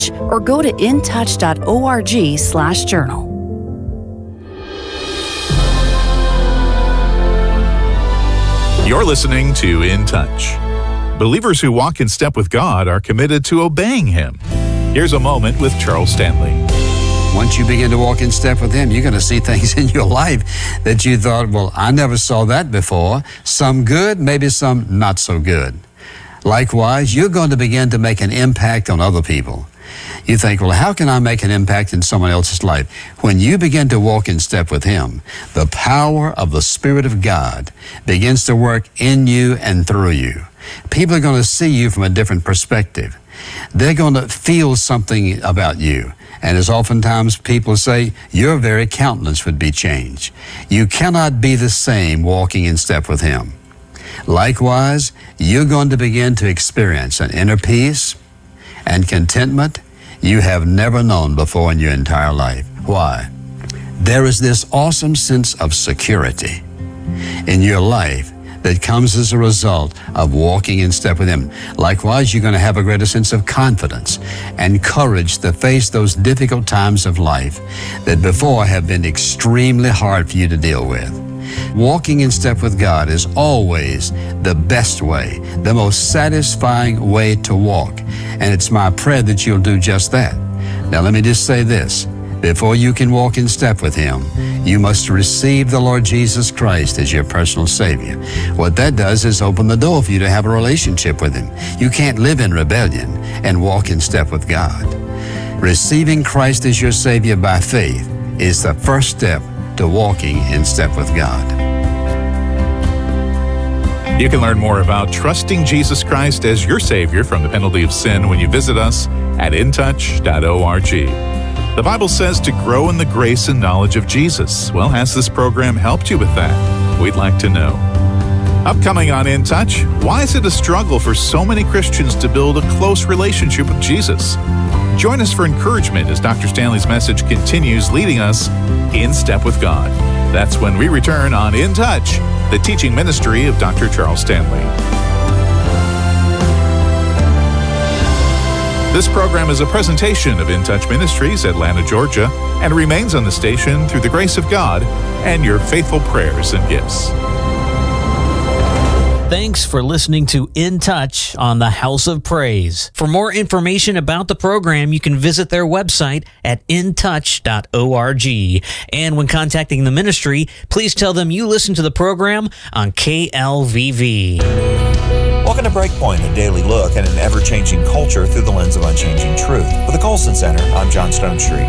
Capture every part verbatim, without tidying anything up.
or go to intouch dot org slash journal. You're listening to In Touch. Believers who walk in step with God are committed to obeying Him. Here's a moment with Charles Stanley. Once you begin to walk in step with Him, you're going to see things in your life that you thought, well, I never saw that before. Some good, maybe some not so good. Likewise, you're going to begin to make an impact on other people. You think, well, how can I make an impact in someone else's life? When you begin to walk in step with Him, the power of the Spirit of God begins to work in you and through you. People are going to see you from a different perspective. They're going to feel something about you. And as oftentimes people say, your very countenance would be changed. You cannot be the same walking in step with Him. Likewise, you're going to begin to experience an inner peace and contentment you have never known before in your entire life. Why? There is this awesome sense of security in your life that comes as a result of walking in step with Him. Likewise, you're going to have a greater sense of confidence and courage to face those difficult times of life that before have been extremely hard for you to deal with. Walking in step with God is always the best way, the most satisfying way to walk. And it's my prayer that you'll do just that. Now, let me just say this. Before you can walk in step with Him, you must receive the Lord Jesus Christ as your personal Savior. What that does is open the door for you to have a relationship with Him. You can't live in rebellion and walk in step with God. Receiving Christ as your Savior by faith is the first step to walking in step with God. You can learn more about trusting Jesus Christ as your Savior from the penalty of sin when you visit us at intouch dot org. The Bible says to grow in the grace and knowledge of Jesus. Well, has this program helped you with that? We'd like to know. Upcoming on In Touch, why is it a struggle for so many Christians to build a close relationship with Jesus? Join us for encouragement as Doctor Stanley's message continues leading us in step with God. That's when we return on In Touch, the teaching ministry of Doctor Charles Stanley. This program is a presentation of In Touch Ministries, Atlanta, Georgia, and remains on the station through the grace of God and your faithful prayers and gifts. Thanks for listening to In Touch on the House of Praise. For more information about the program, you can visit their website at intouch dot org. And when contacting the ministry, please tell them you listen to the program on K L V V. Welcome to Breakpoint, a daily look at an ever-changing culture through the lens of unchanging truth. For the Colson Center, I'm John Stonestreet.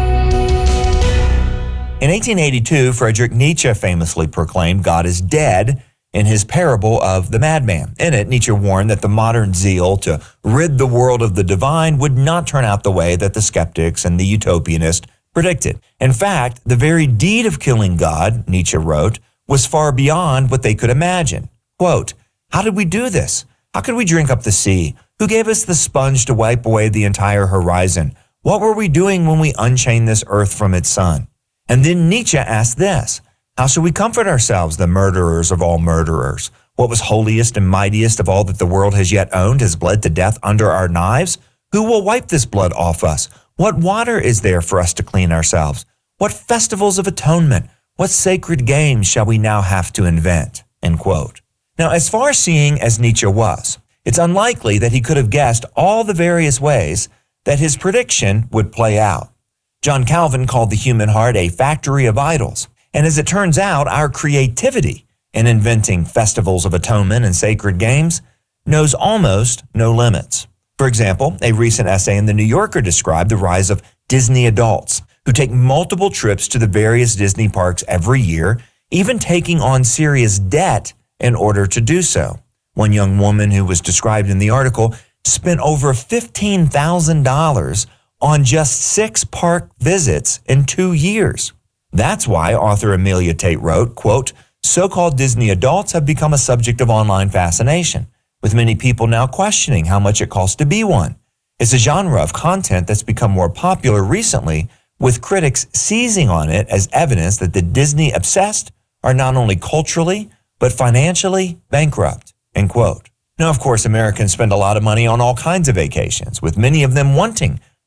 In eighteen eighty-two, Friedrich Nietzsche famously proclaimed God is dead in his parable of the madman. In it, Nietzsche warned that the modern zeal to rid the world of the divine would not turn out the way that the skeptics and the utopianists predicted. In fact, the very deed of killing God, Nietzsche wrote, was far beyond what they could imagine. Quote, "How did we do this? How could we drink up the sea? Who gave us the sponge to wipe away the entire horizon? What were we doing when we unchained this earth from its sun?" And then Nietzsche asked this, "How shall we comfort ourselves, the murderers of all murderers? What was holiest and mightiest of all that the world has yet owned has bled to death under our knives? Who will wipe this blood off us? What water is there for us to clean ourselves? What festivals of atonement? What sacred games shall we now have to invent?" End quote. Now, as far-seeing as Nietzsche was, it's unlikely that he could have guessed all the various ways that his prediction would play out. John Calvin called the human heart a factory of idols. And as it turns out, our creativity in inventing festivals of atonement and sacred games knows almost no limits. For example, a recent essay in The New Yorker described the rise of Disney adults who take multiple trips to the various Disney parks every year, even taking on serious debt in order to do so. One young woman who was described in the article spent over fifteen thousand dollars on just six park visits in two years. That's why author Amelia Tate wrote, quote, "So-called Disney adults have become a subject of online fascination, with many people now questioning how much it costs to be one. It's a genre of content that's become more popular recently, with critics seizing on it as evidence that the Disney-obsessed are not only culturally, but financially bankrupt," end quote. Now, of course, Americans spend a lot of money on all kinds of vacations, with many of them wanting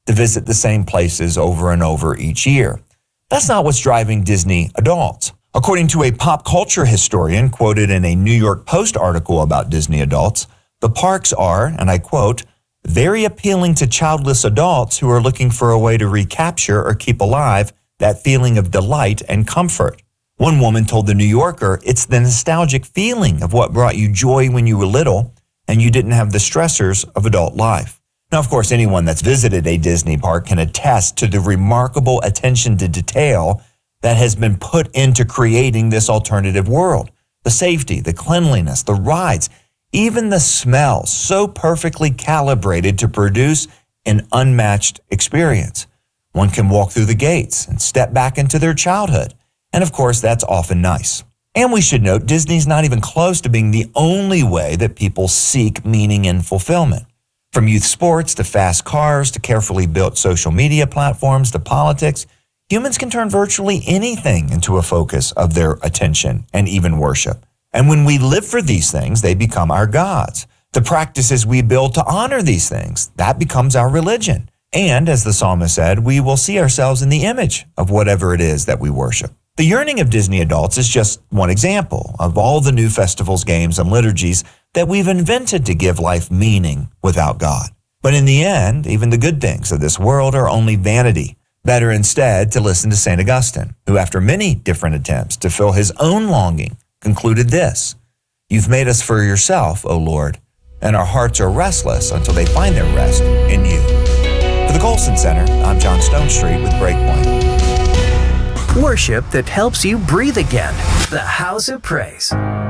to visit the same places over and over each year. That's not what's driving Disney adults. According to a pop culture historian quoted in a New York Post article about Disney adults, the parks are, and I quote, very appealing to childless adults who are looking for a way to recapture or keep alive that feeling of delight and comfort. One woman told The New Yorker, it's the nostalgic feeling of what brought you joy when you were little and you didn't have the stressors of adult life. Now, of course, anyone that's visited a Disney park can attest to the remarkable attention to detail that has been put into creating this alternative world. The safety, the cleanliness, the rides, even the smells, so perfectly calibrated to produce an unmatched experience. One can walk through the gates and step back into their childhood. And of course, that's often nice. And we should note, Disney's not even close to being the only way that people seek meaning and fulfillment. From youth sports to fast cars to carefully built social media platforms to politics, humans can turn virtually anything into a focus of their attention and even worship. And when we live for these things, they become our gods. The practices we build to honor these things, that becomes our religion. And as the psalmist said, we will see ourselves in the image of whatever it is that we worship. The yearning of Disney adults is just one example of all the new festivals, games, and liturgies that we've invented to give life meaning without God. But in the end, even the good things of this world are only vanity. Better instead to listen to Saint Augustine, who after many different attempts to fill his own longing, concluded this, you've made us for yourself, O Lord, and our hearts are restless until they find their rest in you. For the Colson Center, I'm John Stonestreet with Breakpoint. Worship that helps you breathe again. The House of Praise.